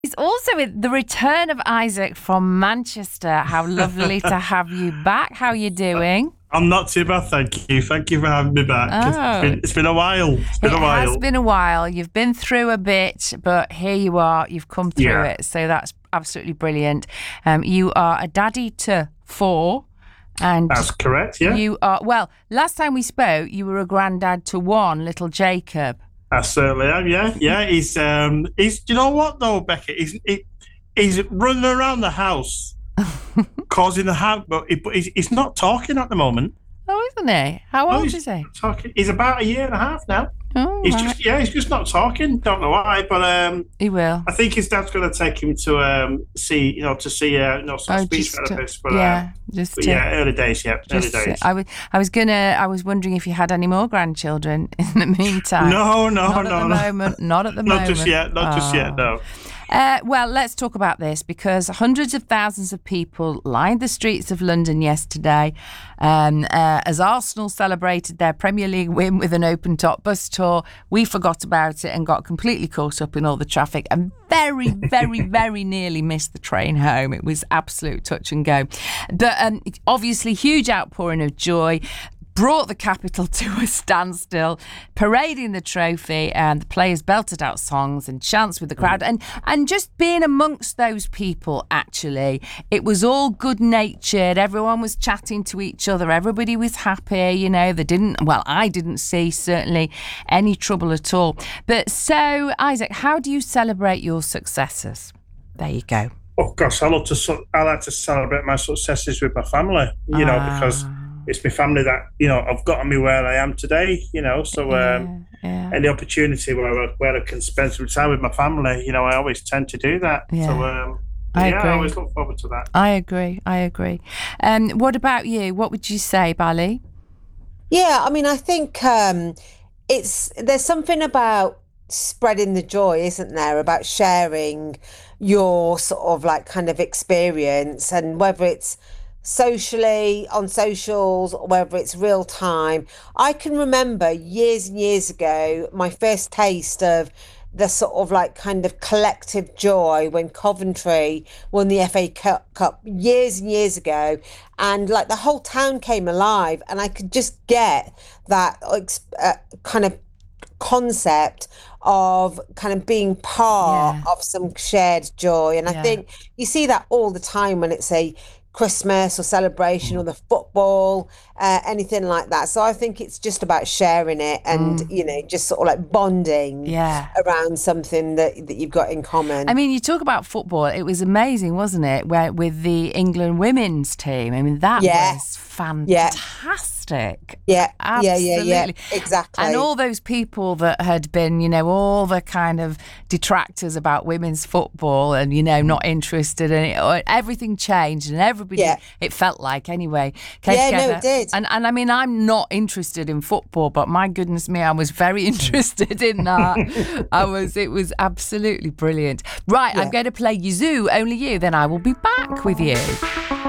It's also the return of Isaac from Manchester. How lovely to have you back. How are you doing? I'm not too bad, thank you. Thank you for having me back. Oh, It's been a while. it has been a while. You've been through a bit, but here you are. You've come through it. So that's absolutely brilliant. You are a daddy to 4. And that's correct, yeah. You are, well, last time we spoke, you were a granddad to 1, little Jacob. I certainly am, yeah. Yeah, he's you know what though, Becky? He's running around the house causing the house, but he's not talking at the moment. Oh, isn't he? How old is he? Talking. He's about a year and a half now. Oh, he's right. he's just not talking. Don't know why, but he will. I think his dad's going to take him to see some speech therapists. But early days, early days. I was wondering if you had any more grandchildren in the meantime. No, not at the moment. Not just yet. Not just yet. No. Well, let's talk about this because hundreds of thousands of people lined the streets of London yesterday as Arsenal celebrated their Premier League win with an open-top bus tour. We forgot about it and got completely caught up in all the traffic and very, very, very nearly missed the train home. It was absolute touch and go. But obviously, huge outpouring of joy. Brought the capital to a standstill, parading the trophy, and the players belted out songs and chants with the crowd, and just being amongst those people. Actually, it was all good-natured. Everyone was chatting to each other. Everybody was happy. You know, I didn't see certainly any trouble at all. But so, Isaac, how do you celebrate your successes? There you go. Oh gosh, I like to celebrate my successes with my family. You know, because it's my family that, have gotten me where I am today, so any opportunity where I can spend some time with my family, I always tend to do that. Yeah. So, I always look forward to that. I agree. What about you? What would you say, Bali? Yeah, I mean, I think there's something about spreading the joy, isn't there? About sharing your sort of like kind of experience, and whether it's socially on socials or whether it's real time. I can remember years and years ago my first taste of the sort of like kind of collective joy when Coventry won the FA Cup years and years ago, and like the whole town came alive, and I could just get that kind of concept of kind of being part of some shared joy. And I think you see that all the time when it's a Christmas or celebration or the football, anything like that. So I think it's just about sharing it and, just sort of like bonding around something that you've got in common. I mean, you talk about football. It was amazing, wasn't it? With the England women's team. I mean, that was fantastic. Yeah. Absolutely. Yeah. Exactly. And all those people that had been, all the kind of detractors about women's football and, not interested in it, everything changed and everybody, it felt like anyway, came together. No, it did. And I mean, I'm not interested in football, but my goodness me, I was very interested in that. It was absolutely brilliant. Right, I'm going to play Yazoo, Only You, then I will be back with you.